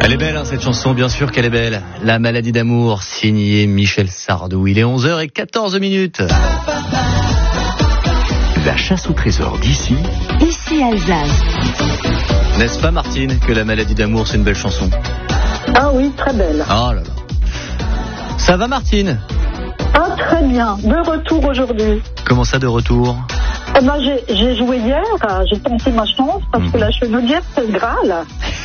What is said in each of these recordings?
Elle est belle, hein, cette chanson, bien sûr qu'elle est belle. La maladie d'amour, signée Michel Sardou. Il est 11h14. La chasse au trésor d'ici. Ici Alsace. N'est-ce pas, Martine, que la maladie d'amour, c'est une belle chanson? Ah oui, très belle. Oh là là. Ça va, Martine? Ah, très bien. De retour aujourd'hui. Comment ça, de retour? Eh ben, j'ai joué hier, j'ai tenté ma chance parce que la chenaudière, c'est le Graal.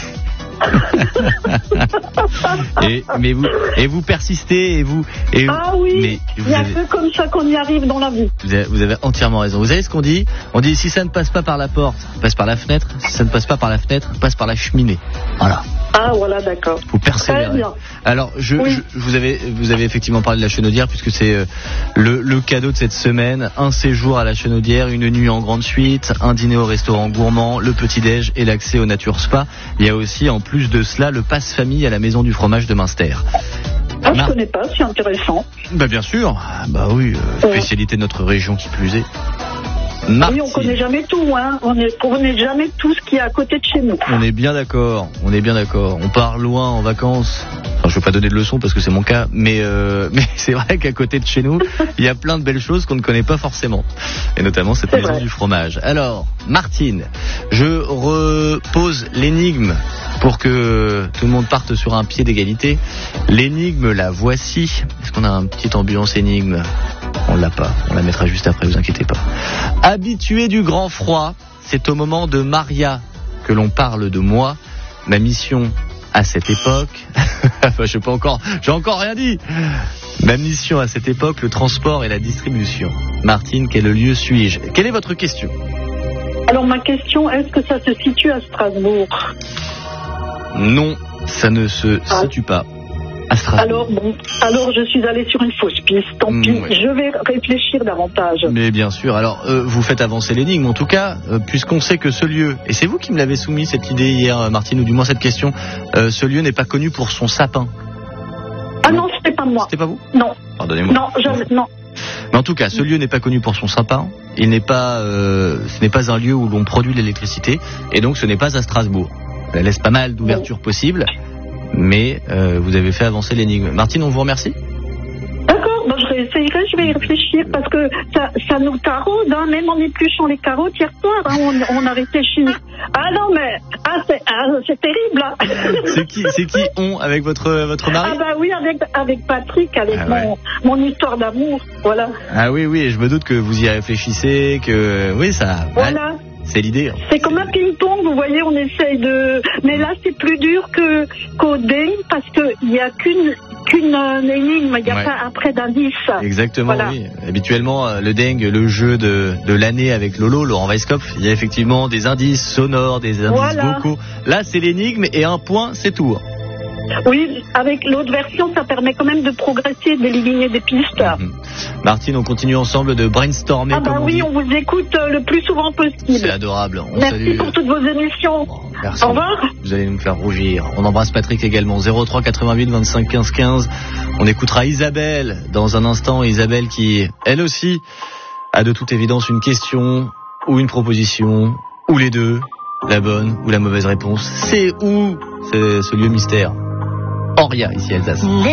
et vous persistez ah oui, mais il y a un peu comme ça qu'on y arrive dans la vie. Vous avez entièrement raison. Vous savez ce qu'on dit? On dit si ça ne passe pas par la porte, passe par la fenêtre. Si ça ne passe pas par la fenêtre, passe par la cheminée. Voilà. Ah voilà, d'accord. Vous persévérez. Très bien. Alors, vous avez effectivement parlé de la Chenaudière puisque c'est le cadeau de cette semaine. Un séjour à la Chenaudière, une nuit en grande suite, un dîner au restaurant gourmand, le petit-déj et l'accès au Nature Spa. Il y a aussi, en plus de cela, le passe-famille à la Maison du Fromage de Münster. Ah, je connais pas, c'est intéressant. Bah bien sûr. Bah oui, spécialité de notre région qui plus est. Martine. Oui, on connaît jamais tout, hein. On connaît jamais tout ce qui est à côté de chez nous. On est bien d'accord. On part loin en vacances. Enfin, je veux pas donner de leçons parce que c'est mon cas, mais c'est vrai qu'à côté de chez nous, il y a plein de belles choses qu'on ne connaît pas forcément. Et notamment cette maison du fromage. Alors, Martine, je repose l'énigme pour que tout le monde parte sur un pied d'égalité. L'énigme, la voici. Est-ce qu'on a une petite ambiance énigme? On l'a pas, on la mettra juste après, vous inquiétez pas. Habitué du grand froid, c'est au moment de Maria que l'on parle de moi. Ma mission à cette époque, enfin, j'ai encore rien dit. Ma mission à cette époque, le transport et la distribution. Martine, quel lieu suis-je? Quelle est votre question? Alors ma question, est-ce que ça se situe à Strasbourg? Non, ça ne se situe pas. Alors je suis allée sur une fausse piste. Tant pis, je vais réfléchir davantage. Mais bien sûr. Alors, vous faites avancer l'énigme. En tout cas, puisqu'on sait que ce lieu, et c'est vous qui me l'avez soumis cette idée hier, Martine, ou du moins cette question, ce lieu n'est pas connu pour son sapin. Ah non, c'était pas moi. C'était pas vous? Non. Pardonnez-moi. Non, jamais, non. Mais en tout cas, ce lieu n'est pas connu pour son sapin. Ce n'est pas un lieu où l'on produit l'électricité, et donc ce n'est pas à Strasbourg. Ça laisse pas mal d'ouvertures possibles. Mais vous avez fait avancer l'énigme. Martine, on vous remercie. D'accord, je réessayerai, je vais y réfléchir parce que ça nous taraude, hein, même en épluchant les carottes hier soir, hein, on a réfléchi. Ah non mais c'est terrible là. C'est qui on avec votre mari? Ah bah oui, avec Patrick, avec mon histoire d'amour, voilà. Ah oui, je me doute que vous y réfléchissez, que oui ça. Voilà. C'est l'idée. Hein. C'est comme un ping-pong, vous voyez, on essaye de... Mais là, c'est plus dur qu'au dengue, parce qu'il n'y a qu'une énigme, il n'y a pas après d'indice. Exactement, voilà. Oui. Habituellement, le dengue, le jeu de l'année avec Lolo, Laurent Weisskopf, il y a effectivement des indices sonores, des indices vocaux. Là, c'est l'énigme et un point, c'est tout. Oui, avec l'autre version, ça permet quand même de progresser, d'éliminer des pistes. Martine, on continue ensemble de brainstormer. Ah bah oui, on vous écoute le plus souvent possible. C'est adorable. Merci pour toutes vos émissions. Merci. Au revoir. Vous allez nous faire rougir. On embrasse Patrick également. 03 88 25 15 15. On écoutera Isabelle dans un instant. Isabelle qui, elle aussi, a de toute évidence une question ou une proposition, ou les deux, la bonne ou la mauvaise réponse. C'est où ce lieu mystère? Oria, ici Alsace.